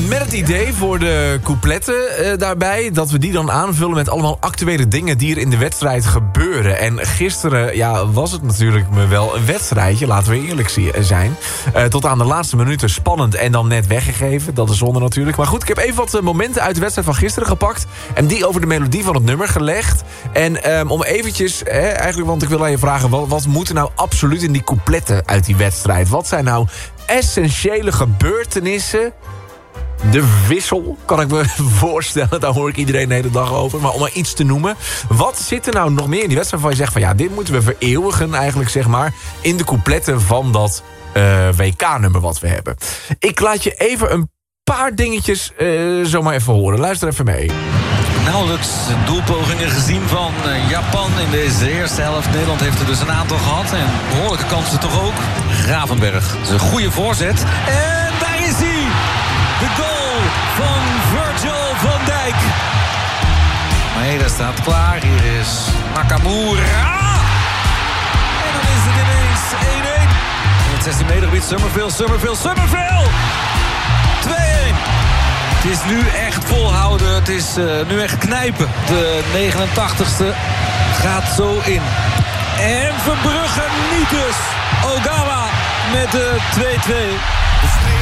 Met het idee voor de coupletten daarbij... dat we die dan aanvullen met allemaal actuele dingen... die er in de wedstrijd gebeuren. En gisteren was het natuurlijk me wel een wedstrijdje... laten we eerlijk zijn. Tot aan de laatste minuten spannend en dan net weggegeven. Dat is zonde natuurlijk. Maar goed, ik heb even wat momenten uit de wedstrijd van gisteren gepakt... en die over de melodie van het nummer gelegd. En om eventjes, eigenlijk, want ik wil aan je vragen... wat moet er nou absoluut in die coupletten uit die wedstrijd? Wat zijn nou essentiële gebeurtenissen? De wissel, kan ik me voorstellen. Daar hoor ik iedereen de hele dag over. Maar om maar iets te noemen. Wat zit er nou nog meer in die wedstrijd waarvan je zegt... van ja, dit moeten we vereeuwigen eigenlijk, zeg maar... in de coupletten van dat WK-nummer wat we hebben. Ik laat je even een paar dingetjes zomaar even horen. Luister even mee. Nauwelijks doelpogingen gezien van Japan in deze eerste helft. Nederland heeft er dus een aantal gehad. En behoorlijke kansen toch ook. Gravenberg, dat is een goede voorzet. En daar is hij! De goal van Virgil van Dijk. Maeda staat klaar. Hier is Nakamura. En dan is het ineens 1-1. In het 16 meter gebied Summerville. 2-1. Het is nu echt volhouden. Het is nu echt knijpen. De 89ste gaat zo in. En Verbrugge niet dus. Ogawa met de 2-2.